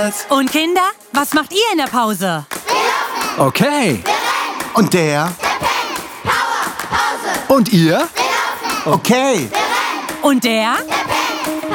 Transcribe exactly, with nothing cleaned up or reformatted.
Vorwärts. Und Kinder, was macht ihr in der Pause? Okay. Und der? Und ihr? Okay. Und der?